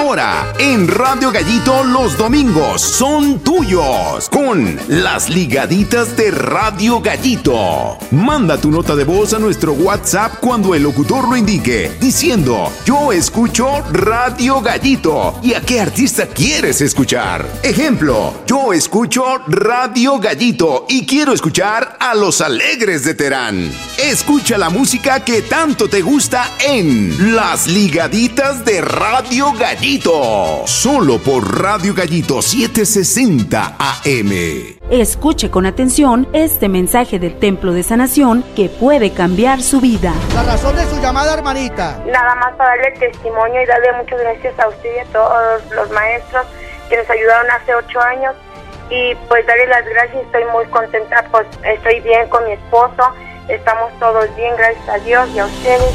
Ahora, en Radio Gallito, los domingos son tuyos con las ligaditas de Radio Gallito. Manda tu nota de voz a nuestro WhatsApp cuando el locutor lo indique, diciendo: yo escucho Radio Gallito. ¿Y a qué artista quieres escuchar? Ejemplo: yo escucho Radio Gallito y quiero escuchar a Los Alegres de Terán. Escucha la música que tanto te gusta en Las Ligaditas de Radio Gallito. Solo por Radio Gallito 760 AM. Escuche con atención este mensaje del Templo de Sanación que puede cambiar su vida. La razón de su llamada, hermanita. Nada más para darle testimonio y darle muchas gracias a usted y a todos los maestros que nos ayudaron hace 8 años. Y pues darle las gracias, estoy muy contenta, pues estoy bien con mi esposo, estamos todos bien, gracias a Dios y a ustedes.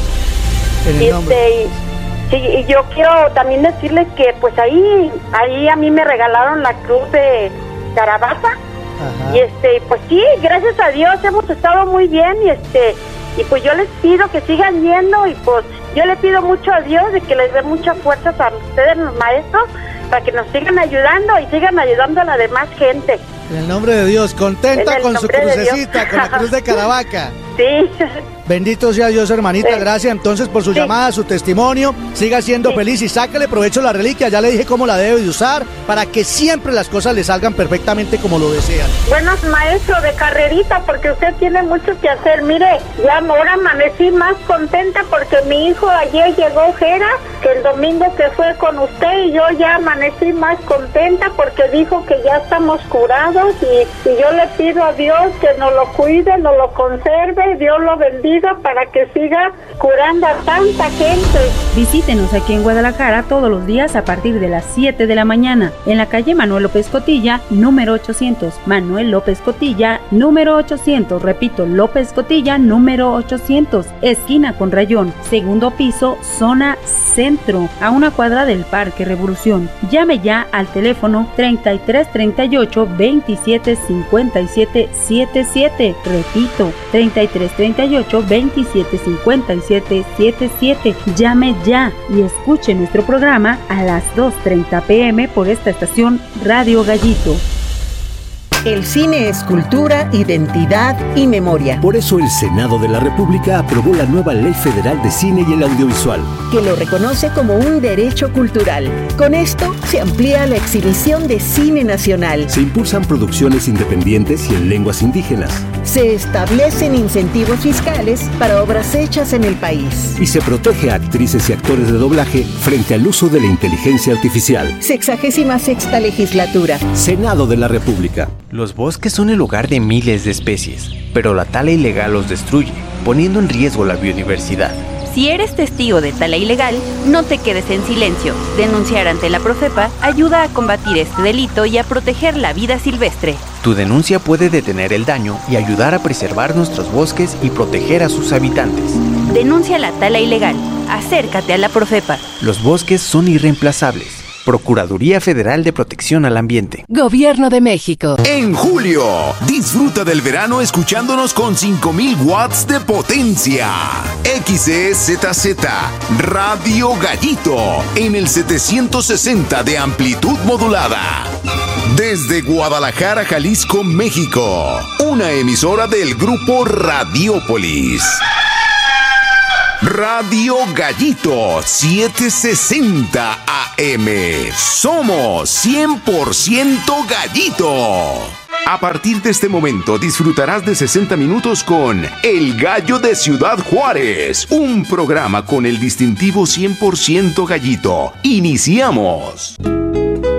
Y yo quiero también decirles que pues ahí a mí me regalaron la cruz de Caravaca. Ajá. Y pues sí, gracias a Dios hemos estado muy bien y pues yo les pido que sigan yendo y pues yo le pido mucho a Dios de que les dé muchas fuerzas a ustedes los maestros para que nos sigan ayudando y sigan ayudando a la demás gente. En el nombre de Dios, contenta con su crucecita, con la cruz de Caravaca. Sí. Bendito sea Dios, hermanita, sí. Gracias entonces por su llamada, su testimonio. Siga siendo feliz y sáquele provecho a la reliquia. Ya le dije cómo la debe de usar para que siempre las cosas le salgan perfectamente como lo desean. Bueno, maestro, de carrerita, porque usted tiene mucho que hacer. Mire, ya ahora amanecí más contenta porque mi hijo ayer llegó Jera, que el domingo que fue con usted, y yo ya amanecí más contenta porque dijo que ya estamos curados y yo le pido a Dios que nos lo cuide, nos lo conserve, Dios lo bendiga para que siga curando a tanta gente. Visítenos aquí en Guadalajara todos los días a partir de las 7 de la mañana en la calle Manuel López Cotilla, número 800. Manuel López Cotilla, número 800. Repito, López Cotilla, número 800. Esquina con Rayón, segundo piso, zona centro, a una cuadra del Parque Revolución. Llame ya al teléfono 3338 27 57 77. Repito, 3338 27 57 77. Llame ya y escuche nuestro programa a las 2:30 p.m. por esta estación Radio Gallito. El cine es cultura, identidad y memoria. Por eso el Senado de la República aprobó la nueva Ley Federal de Cine y el Audiovisual, que lo reconoce como un derecho cultural. Con esto se amplía la exhibición de cine nacional. Se impulsan producciones independientes y en lenguas indígenas. Se establecen incentivos fiscales para obras hechas en el país. Y se protege a actrices y actores de doblaje frente al uso de la inteligencia artificial. 66ª legislatura. Senado de la República. Los bosques son el hogar de miles de especies, pero la tala ilegal los destruye, poniendo en riesgo la biodiversidad. Si eres testigo de tala ilegal, no te quedes en silencio. Denunciar ante la Profepa ayuda a combatir este delito y a proteger la vida silvestre. Tu denuncia puede detener el daño y ayudar a preservar nuestros bosques y proteger a sus habitantes. Denuncia la tala ilegal. Acércate a la Profepa. Los bosques son irreemplazables. Procuraduría Federal de Protección al Ambiente. Gobierno de México. En julio, disfruta del verano escuchándonos con 5000 watts de potencia. XEZZ, Radio Gallito, en el 760 de amplitud modulada. Desde Guadalajara, Jalisco, México. Una emisora del grupo Radiópolis. Radio Gallito 760 AM. Somos 100% Gallito. A partir de este momento disfrutarás de 60 minutos con El Gallo de Ciudad Juárez, un programa con el distintivo 100% Gallito. Iniciamos.